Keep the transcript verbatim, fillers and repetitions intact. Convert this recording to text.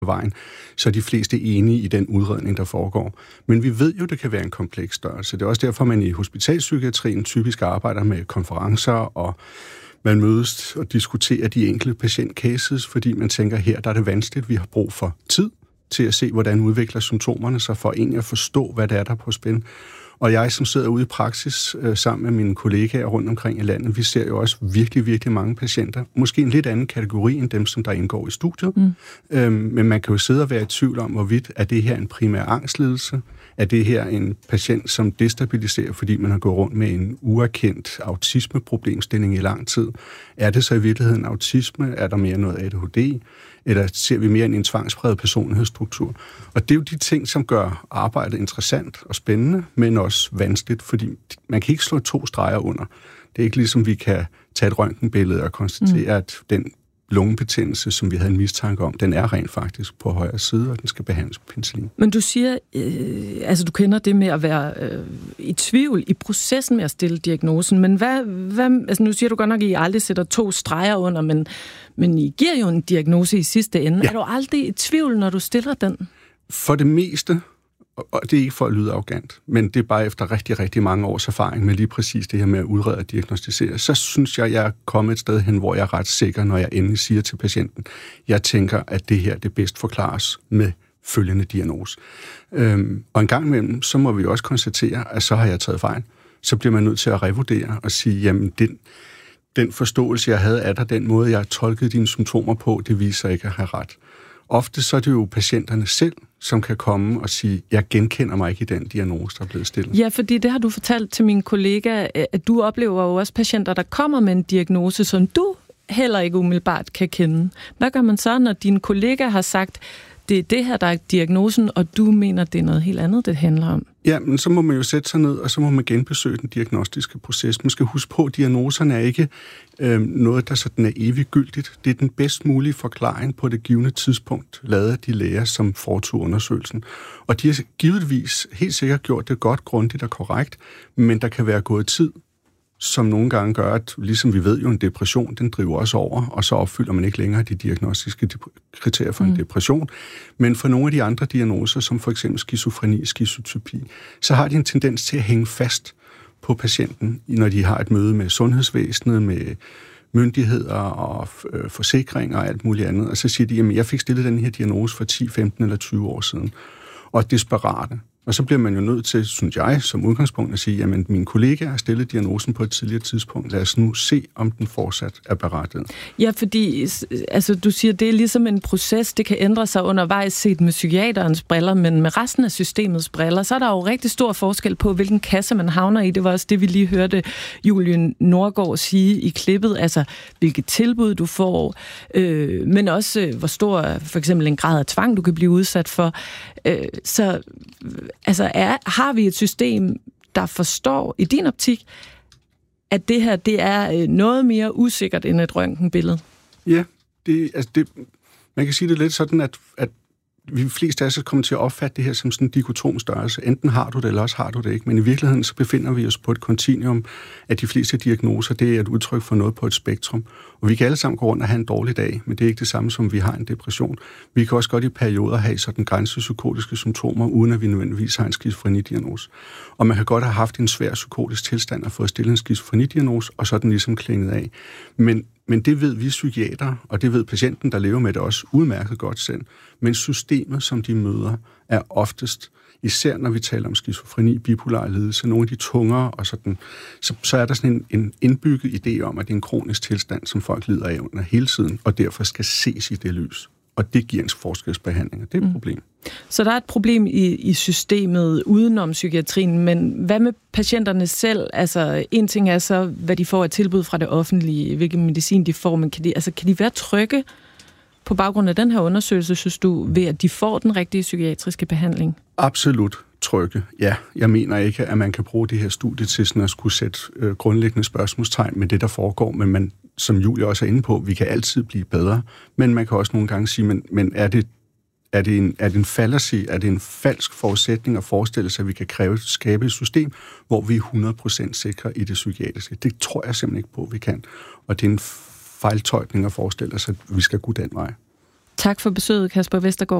vejen, så er de fleste enige i den udredning, der foregår. Men vi ved jo, det kan være en kompleks størrelse. Det er også derfor, man i hospitalspsykiatrien typisk arbejder med konferencer, og man mødes og diskuterer de enkelte patientcases, fordi man tænker, her der er det vanskeligt, vi har brug for tid til at se, hvordan udvikler symptomerne sig, for egentlig at forstå, hvad det er, der er på spil. Og jeg, som sidder ude i praksis øh, sammen med mine kollegaer rundt omkring i landet, vi ser jo også virkelig, virkelig mange patienter. Måske en lidt anden kategori end dem, som der indgår i studiet. Mm. Øhm, men man kan jo sidde og være i tvivl om, hvorvidt er det her en primær angstlidelse? Er det her en patient, som destabiliserer, fordi man har gået rundt med en uerkendt autismeproblemstilling i lang tid? Er det så i virkeligheden autisme? Er der mere noget A D H D? Eller ser vi mere en tvangspræget personlighedsstruktur? Og det er jo de ting, som gør arbejdet interessant og spændende, men også vanskeligt, fordi man kan ikke slå to streger under. Det er ikke ligesom, vi kan tage et røntgenbillede og konstatere, mm. at den lungebetændelse, som vi havde en mistanke om, den er rent faktisk på højre side, og den skal behandles med penicillin. Men du siger, øh, altså du kender det med at være øh, i tvivl i processen med at stille diagnosen, men hvad, hvad, altså nu siger du godt nok, at I aldrig sætter to streger under, men, men I giver jo en diagnose i sidste ende. Ja. Er du aldrig i tvivl, når du stiller den? For det meste, og det er ikke for at lyde arrogant, men det er bare efter rigtig, rigtig mange års erfaring med lige præcis det her med at udrede og diagnostisere, så synes jeg, jeg er kommet et sted hen, hvor jeg er ret sikker, når jeg endelig siger til patienten, jeg tænker, at det her det bedst forklares med følgende diagnose. Øhm, og en gang imellem, så må vi også konstatere, at så har jeg taget fejl. Så bliver man nødt til at revurdere og sige, jamen den, den forståelse, jeg havde af dig, den måde, jeg tolkede dine symptomer på, det viser ikke at have ret. Ofte så er det jo patienterne selv, som kan komme og sige, jeg genkender mig ikke i den diagnose, der er blevet stillet. Ja, fordi det har du fortalt til mine kollegaer, at du oplever jo også patienter, der kommer med en diagnose, som du heller ikke umiddelbart kan kende. Hvad gør man så, når dine kollegaer har sagt, det er det her, der er diagnosen, og du mener, det er noget helt andet, det handler om? Ja, men så må man jo sætte sig ned, og så må man genbesøge den diagnostiske proces. Man skal huske på, at diagnoserne er ikke øh, noget, der sådan er eviggyldigt. Det er den bedst mulige forklaring på det givne tidspunkt, lavet af de læger, som foretog undersøgelsen. Og de har givetvis helt sikkert gjort det godt, grundigt og korrekt, men der kan være gået tid, som nogle gange gør, at ligesom vi ved jo, en depression, den driver også over, og så opfylder man ikke længere de diagnostiske kriterier for en mm. depression. Men for nogle af de andre diagnoser, som for eksempel skizofreni, skizotypi, så har de en tendens til at hænge fast på patienten, når de har et møde med sundhedsvæsenet, med myndigheder og øh, forsikringer og alt muligt andet. Og så siger de, jamen jeg fik stillet den her diagnose for ti, femten eller tyve år siden. Og desperate. Og så bliver man jo nødt til, synes jeg, som udgangspunkt at sige, jamen mine kollegaer har stillet diagnosen på et tidligere tidspunkt. Lad os nu se, om den fortsat er berettiget. Ja, fordi altså, du siger, det er ligesom en proces, det kan ændre sig undervejs set med psykiaterens briller, men med resten af systemets briller, så er der jo rigtig stor forskel på, hvilken kasse man havner i. Det var også det, vi lige hørte Julie Nordgaard sige i klippet, altså hvilket tilbud du får, øh, men også øh, hvor stor for eksempel en grad af tvang, du kan blive udsat for. Øh, så altså er, har vi et system, der forstår i din optik, at det her det er noget mere usikkert end et røntgenbillede? Ja, det, altså det, man kan sige det lidt sådan, at, at vi flest af os kommer til at opfatte det her som sådan en dikotom størrelse. Enten har du det, eller også har du det ikke. Men i virkeligheden så befinder vi os på et kontinuum, at de fleste diagnoser, det er et udtryk for noget på et spektrum. Og vi kan alle sammen gå rundt og have en dårlig dag, men det er ikke det samme som, vi har en depression. Vi kan også godt i perioder have sådan grænsepsykotiske symptomer, uden at vi nødvendigvis har en skizofrenidiagnose. Og man kan godt have haft en svær psykotisk tilstand og fået stillet en skizofrenidiagnose, og så er den ligesom klinget af. Men Men det ved vi psykiater, og det ved patienten, der lever med det også udmærket godt selv. Men systemet, som de møder, er oftest, især når vi taler om skizofreni, bipolar lidelse, nogle af de tungere, og sådan, så, så er der sådan en, en indbygget idé om, at det er en kronisk tilstand, som folk lider af under hele tiden, og derfor skal ses i det lys. Og det giver en forskelsbehandling, og det er et mm. problem. Så der er et problem i, i systemet udenom psykiatrien, men hvad med patienterne selv? Altså, en ting er så, hvad de får af tilbud fra det offentlige, hvilken medicin de får, men kan de, altså, kan de være trygge på baggrund af den her undersøgelse, synes du, ved at de får den rigtige psykiatriske behandling? Absolut trygge, ja. Jeg mener ikke, at man kan bruge det her studie til sådan at skulle sætte øh, grundlæggende spørgsmålstegn med det, der foregår, men man, som Julie også er inde på, vi kan altid blive bedre, men man kan også nogle gange sige, men, men er det Er det, en, er det en fallacy, er det en falsk forudsætning at forestille sig, at vi kan kræve, skabe et system, hvor vi er hundrede procent sikre i det psykiatriske? Det tror jeg simpelthen ikke på, at vi kan. Og det er en fejltolkning at forestille sig, at vi skal gå den vej. Tak for besøget, Kasper Vestergaard.